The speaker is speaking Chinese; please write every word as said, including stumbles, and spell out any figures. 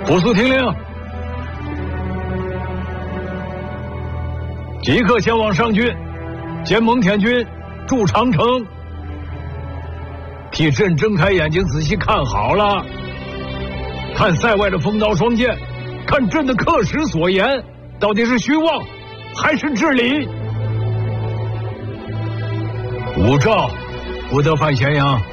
不速听令，即刻前往上郡，见蒙恬军筑长城。替朕睁开眼睛，仔细看好了，看塞外的风刀双剑，看朕的刻石所言，到底是虚妄还是至理？武曌不得犯咸阳。